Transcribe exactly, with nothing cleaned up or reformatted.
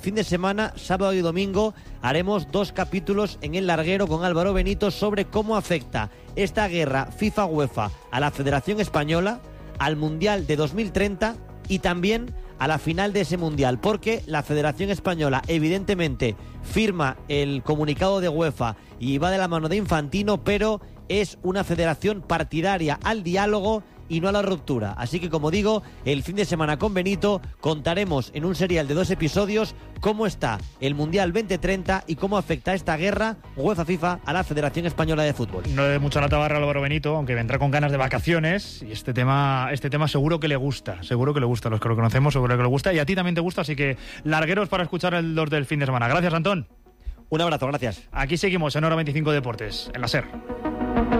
fin de semana, sábado y domingo, haremos dos capítulos en El Larguero con Álvaro Benito sobre cómo afecta esta guerra FIFA-UEFA a la Federación Española, al Mundial de dos mil treinta y también a la final de ese Mundial, porque la Federación Española evidentemente firma el comunicado de UEFA y va de la mano de Infantino, pero es una federación partidaria al diálogo y no a la ruptura. Así que, como digo, el fin de semana con Benito contaremos en un serial de dos episodios cómo está el Mundial veinte treinta y cómo afecta esta guerra UEFA-FIFA a la Federación Española de Fútbol. No le dé mucho a la tabarra Álvaro Benito, aunque vendrá con ganas de vacaciones, y este tema este tema seguro que le gusta, seguro que le gusta, a los que lo conocemos seguro que le gusta, y a ti también te gusta, así que largueros para escuchar el dos del fin de semana. Gracias, Antón. Un abrazo, gracias. Aquí seguimos en Hora veinticinco Deportes, en la SER.